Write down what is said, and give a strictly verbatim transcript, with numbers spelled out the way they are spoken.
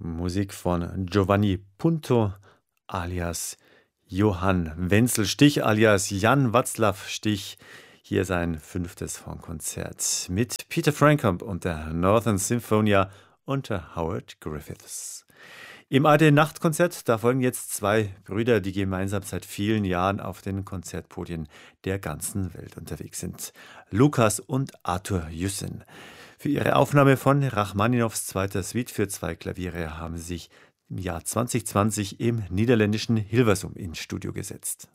Musik von Giovanni Punto alias Johann Wenzel Stich alias Jan Václav Stich. Hier sein fünftes Hornkonzert mit Peter Frampton und der Northern Symphonia unter Howard Griffiths. Im A R D-Nachtkonzert, da folgen jetzt zwei Brüder, die gemeinsam seit vielen Jahren auf den Konzertpodien der ganzen Welt unterwegs sind. Lukas und Arthur Jüssen. Für ihre Aufnahme von Rachmaninows zweiter Suite für zwei Klaviere haben sie sich im Jahr zwanzig zwanzig im niederländischen Hilversum ins Studio gesetzt.